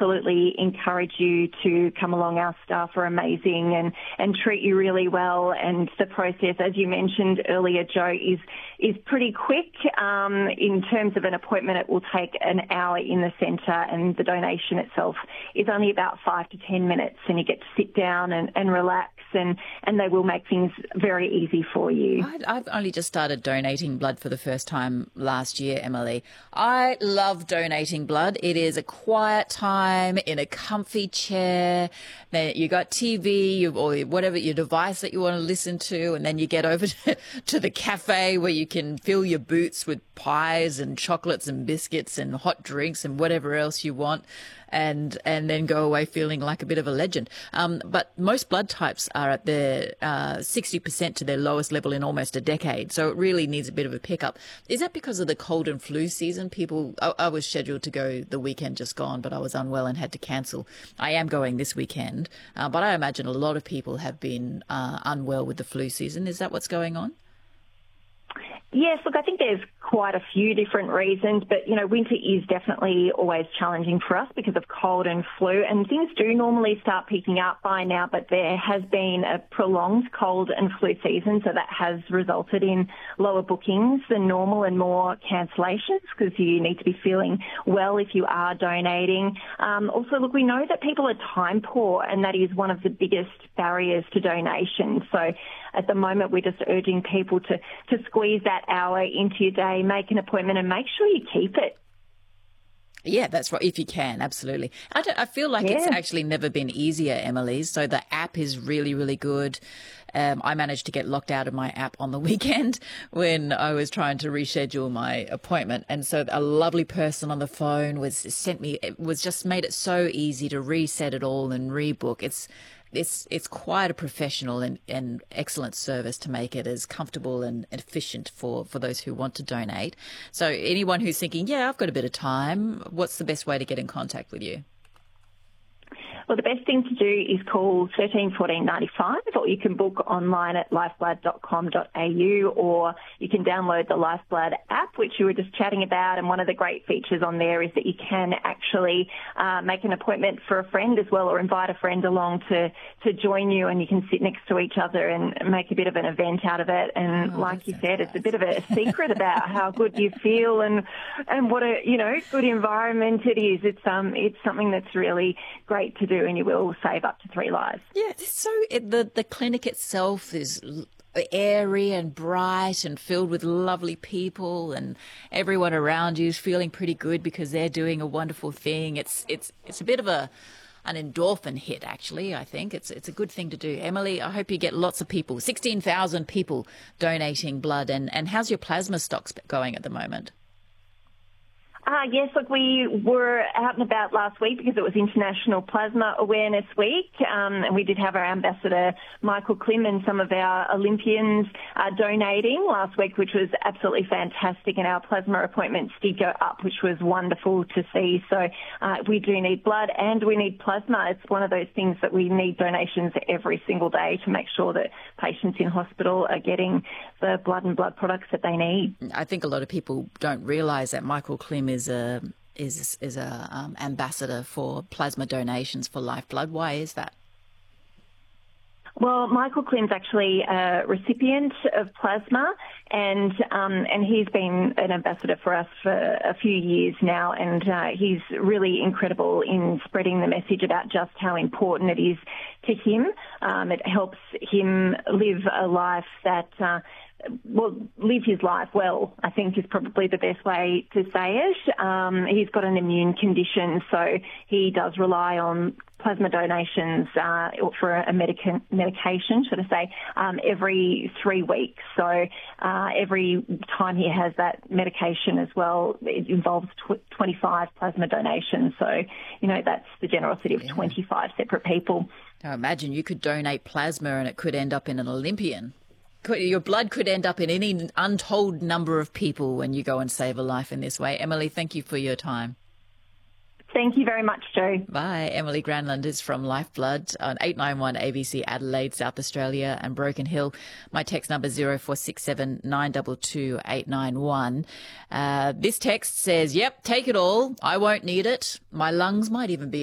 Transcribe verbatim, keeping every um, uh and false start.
absolutely encourage you to come along. Our staff are amazing and, and treat you really well. And the process, as you mentioned earlier, Joe, is is pretty quick. Um, in terms of an appointment, it will take an hour in the centre, and the donation itself is only about five to ten minutes, and you get to sit down and, and relax, and, and they will make things very easy for you. I, I've only just started donating blood for the first time last year, Emily. I love donating blood. It is a quiet time in a comfy chair. Then you got T V you, or whatever your device that you want to listen to, and then you get over to, to the cafe where you can fill your boots with pies and chocolates and biscuits and hot drinks and whatever else you want, and and then go away feeling like a bit of a legend. Um, but most blood types are at their uh, sixty percent to their lowest level in almost a decade, so it really needs a bit of a pickup. Is that because of the cold and flu season? People, I, I was scheduled to go the weekend just gone, but I was unwell and had to cancel. I am going this weekend, uh, but I imagine a lot of people have been uh, unwell with the flu season. Is that what's going on? Yes, look, I think there's quite a few different reasons, but, you know, winter is definitely always challenging for us because of cold and flu, and things do normally start picking up by now, but there has been a prolonged cold and flu season, so that has resulted in lower bookings than normal and more cancellations because you need to be feeling well if you are donating. Um, also, look, we know that people are time poor, and that is one of the biggest barriers to donation. So at the moment, we're just urging people to, to squeeze that hour into your day, make an appointment, and make sure you keep it. Yeah, that's right. If you can, absolutely. I, don't, I feel like yeah. It's actually never been easier, Emily. So the app is really, really good. Um, I managed to get locked out of my app on the weekend when I was trying to reschedule my appointment. And so a lovely person on the phone was sent me, it was just made it so easy to reset it all and rebook. It's It's it's quite a professional and, and excellent service to make it as comfortable and efficient for, for those who want to donate. So anyone who's thinking, yeah, I've got a bit of time, what's the best way to get in contact with you? Well, the best thing to do is call thirteen fourteen ninety-five, or you can book online at lifeblood dot com dot a u, or you can download the Lifeblood app, which you were just chatting about. And one of the great features on there is that you can actually uh, make an appointment for a friend as well, or invite a friend along to, to join you, and you can sit next to each other and make a bit of an event out of it. And oh, like you said, it's a bit of a secret about how good you feel and and what a, you know, good environment it is. It's um it's something that's really great to do, and you will save up to three lives. Yeah, so it, the the clinic itself is airy and bright and filled with lovely people, and everyone around you is feeling pretty good because they're doing a wonderful thing. It's it's it's a bit of a an endorphin hit, actually. I think it's it's a good thing to do. Emily, I hope you get lots of people, sixteen thousand people donating blood. And, and how's your plasma stocks going at the moment? Uh, yes, look, we were out and about last week because it was International Plasma Awareness Week, um, and we did have our ambassador, Michael Klim, and some of our Olympians uh, donating last week, which was absolutely fantastic, and our plasma appointments did go up, which was wonderful to see. So uh, we do need blood and we need plasma. It's one of those things that we need donations every single day to make sure that patients in hospital are getting the blood and blood products that they need. I think a lot of people don't realise that Michael Klim is a is is a um, ambassador for plasma donations for Lifeblood. Why is that? Well, Michael Klim's actually a recipient of plasma, and um, and he's been an ambassador for us for a few years now, and uh, he's really incredible in spreading the message about just how important it is to him. Um, it helps him live a life that uh, well, live his life well, I think is probably the best way to say it. Um, he's got an immune condition, so he does rely on plasma donations uh, for a medica- medication, should I say, um, every three weeks. So uh, every time he has that medication as well, it involves tw- twenty-five plasma donations. So, you know, that's the generosity of yeah. twenty-five separate people. Now imagine you could donate plasma and it could end up in an Olympian. Your blood could end up in any untold number of people when you go and save a life in this way. Emily, thank you for your time. Thank you very much, Joe. Bye. Emily Granlund is from Lifeblood on eight nine one A B C Adelaide, South Australia and Broken Hill. My text number zero four six seven nine two two eight nine one. Uh, this text says, yep, take it all. I won't need it. My lungs might even be